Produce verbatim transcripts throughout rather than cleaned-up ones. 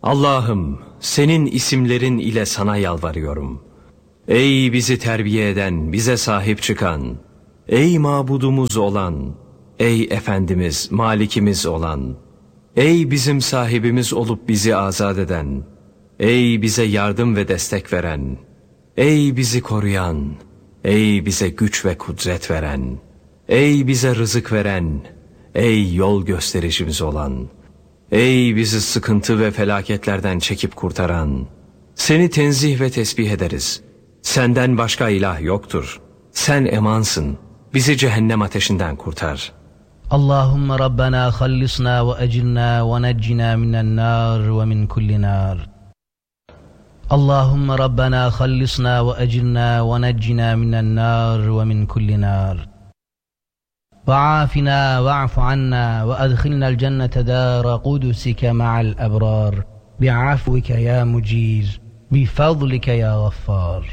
Allah'ım, senin isimlerin ile sana yalvarıyorum. Ey bizi terbiye eden, bize sahip çıkan, ey mabudumuz olan, ey Efendimiz, Malikimiz olan, ey bizim sahibimiz olup bizi azat eden, ey bize yardım ve destek veren, ey bizi koruyan, ey bize güç ve kudret veren, ey bize rızık veren, ey yol göstericimiz olan, ey bizi sıkıntı ve felaketlerden çekip kurtaran, seni tenzih ve tesbih ederiz. Senden başka ilah yoktur. Sen emansın. Bizi cehennem ateşinden kurtar. Allahümme Rabbena khallisna ve ecilna ve neccina minen nar ve min kulli nar. Allahümme Rabbena khallisna ve ecilna ve neccina minen nar ve min kulli nar. وعافنا واعف عنا وأدخلنا الجنة دار قدسك مع الأبرار بعفوك يا مجير بفضلك يا غفار.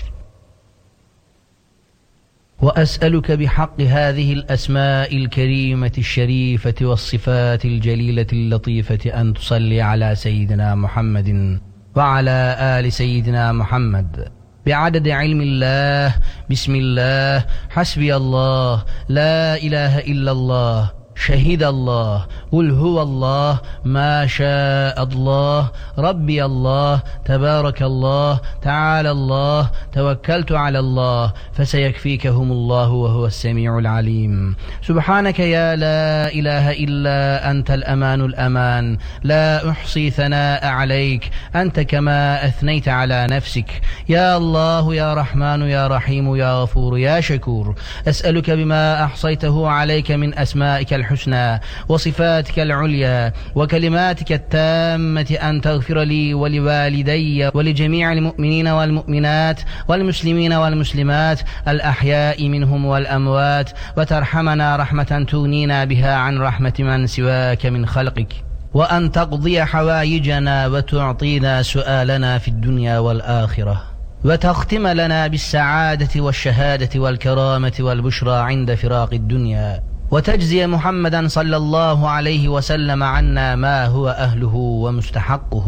وأسألك بحق هذه الأسماء الكريمة الشريفة والصفات الجليلة اللطيفة أن تصلي على سيدنا محمد وعلى آل سيدنا محمد بعدد علم الله. بسم الله، حسبي الله، لا إله إلا الله، شهد الله، قل هو الله، ما شاء الله، ربي الله، تبارك الله، تعالى الله، توكلت على الله، فسيكفيكهم الله وهو السميع العليم. سبحانك يا لا إله إلا أنت الأمان الأمان، لا أحصي ثناء عليك، أنت كما أثنيت على نفسك. يا الله يا رحمن يا رحيم يا غفور يا شكور، أسألك بما أحصيته عليك من أسمائك الحسنى وصفاتك العليا وكلماتك التامة أن تغفر لي ولوالدي ولجميع المؤمنين والمؤمنات والمسلمين والمسلمات الأحياء منهم والأموات، وترحمنا رحمة تغنينا بها عن رحمة من سواك من خلقك، وأن تقضي حوائجنا وتعطينا سؤالنا في الدنيا والآخرة، وتختم لنا بالسعادة والشهادة والكرامة والبشرى عند فراق الدنيا، وتجزي محمدا صلى الله عليه وسلم عنا ما هو أهله ومستحقه،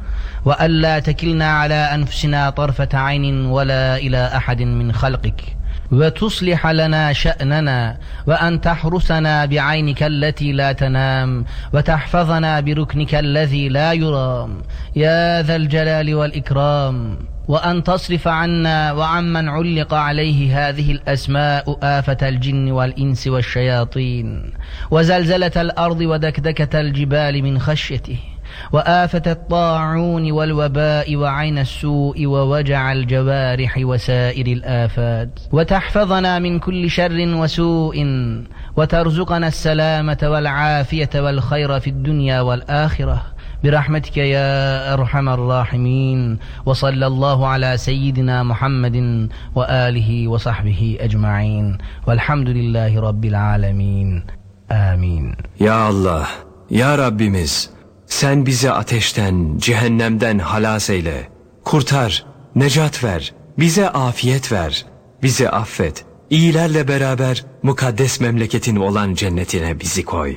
وألا تكلنا على أنفسنا طرفة عين ولا إلى أحد من خلقك، وتصلح لنا شأننا، وأن تحرسنا بعينك التي لا تنام، وتحفظنا بركنك الذي لا يرام يا ذا الجلال والإكرام، وأن تصرف عنا وعمن علق عليه هذه الأسماء آفة الجن والإنس والشياطين، وزلزلة الأرض ودكدكة الجبال من خشيته، وآفة الطاعون والوباء وعين السوء ووجع الجوارح وسائر الآفات، وتحفظنا من كل شر وسوء، وترزقنا السلامة والعافية والخير في الدنيا والآخرة برحمتك يا أرحم الراحمين. وصلى الله على سيدنا محمد وآله وصحبه أجمعين والحمد لله رب العالمين. آمين. Ya Allah, Ya Rabbimiz, sen bizi ateşten, cehennemden halas eyle. Kurtar, necat ver, bize afiyet ver, bizi affet. İyilerle beraber mukaddes memleketin olan cennetine bizi koy.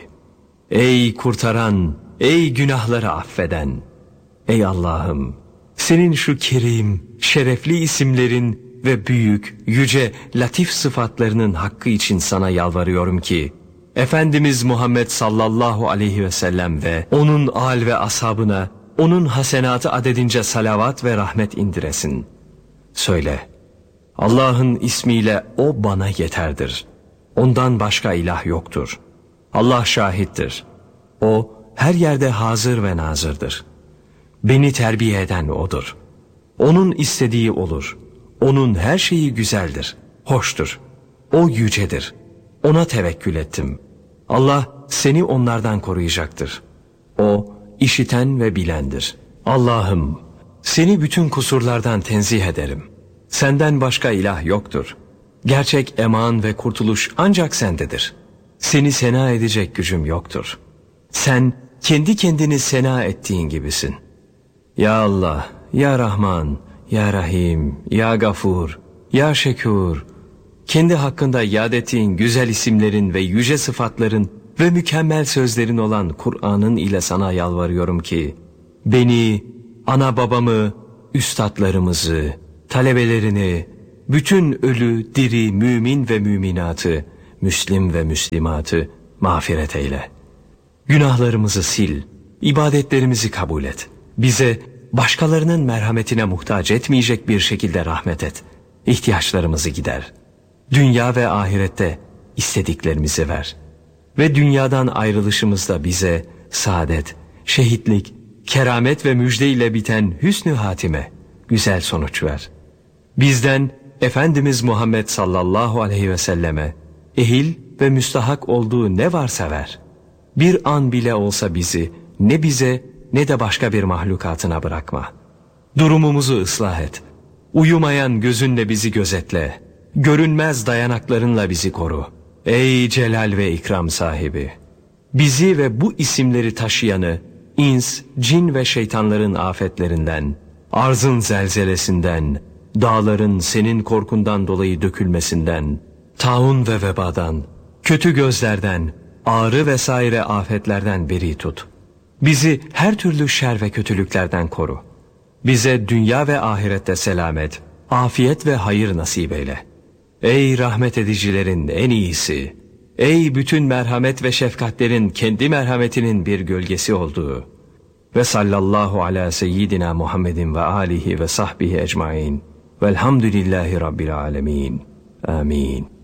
Ey kurtaran, ey günahları affeden, ey Allah'ım, senin şu kerim, şerefli isimlerin ve büyük, yüce, latif sıfatlarının hakkı için sana yalvarıyorum ki, Efendimiz Muhammed sallallahu aleyhi ve sellem ve onun âl ve ashabına, onun hasenatı adedince salavat ve rahmet indiresin. Söyle, Allah'ın ismiyle o bana yeterdir. Ondan başka ilah yoktur. Allah şahittir. O, her yerde hazır ve nazırdır. Beni terbiye eden O'dur. O'nun istediği olur. O'nun her şeyi güzeldir, hoştur. O yücedir. O'na tevekkül ettim. Allah seni onlardan koruyacaktır. O, işiten ve bilendir. Allah'ım, seni bütün kusurlardan tenzih ederim. Senden başka ilah yoktur. Gerçek eman ve kurtuluş ancak sendedir. Seni sena edecek gücüm yoktur. Sen kendi kendini sena ettiğin gibisin. Ya Allah, Ya Rahman, Ya Rahim, Ya Gafur, Ya Şekur, kendi hakkında yad ettiğin güzel isimlerin ve yüce sıfatların ve mükemmel sözlerin olan Kur'an'ın ile sana yalvarıyorum ki, beni ana babamı, üstadlarımızı, talebelerini, bütün ölü, diri, mümin ve müminatı, müslim ve müslimatı mağfiret eyle. Günahlarımızı sil, ibadetlerimizi kabul et. Bize başkalarının merhametine muhtaç etmeyecek bir şekilde rahmet et. İhtiyaçlarımızı gider. Dünya ve ahirette istediklerimizi ver. Ve dünyadan ayrılışımızda bize saadet, şehitlik, keramet ve müjde ile biten hüsnü hatime, güzel sonuç ver. Bizden Efendimiz Muhammed sallallahu aleyhi ve selleme ehil ve müstahak olduğu ne varsa ver. Bir an bile olsa bizi ne bize ne de başka bir mahlukatına bırakma. Durumumuzu ıslah et. Uyumayan gözünle bizi gözetle. Görünmez dayanaklarınla bizi koru. Ey celal ve ikram sahibi! Bizi ve bu isimleri taşıyanı ins, cin ve şeytanların afetlerinden, arzın zelzelesinden, dağların senin korkundan dolayı dökülmesinden, taun ve vebadan, kötü gözlerden, ağrı vesaire afetlerden beri tut. Bizi her türlü şer ve kötülüklerden koru. Bize dünya ve ahirette selamet, afiyet ve hayır nasip eyle. Ey rahmet edicilerin en iyisi! Ey bütün merhamet ve şefkatlerin kendi merhametinin bir gölgesi olduğu! Ve sallallahu ala seyyidina Muhammedin ve alihi ve sahbihi ecmain. Velhamdülillahi Rabbil alemin. Amin.